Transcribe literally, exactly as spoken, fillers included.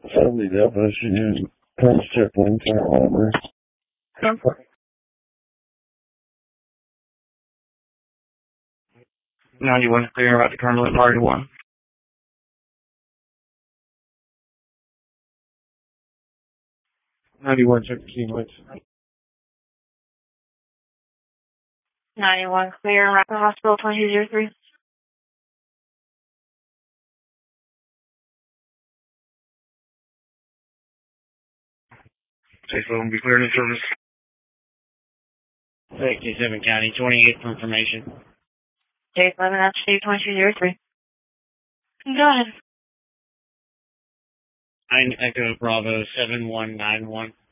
Sadly, definition comes check one for Auburn. ninety-one clear about the Cumberland Party one. ninety-one seventeen Woods. ninety-one clear, Rapid Hospital twenty-two zero three. Safe will be cleared in service. sixty-seven County, twenty-eight for information. J eleven, that's Steve twenty-two zero three. Go ahead. nine Echo Bravo seven one nine one.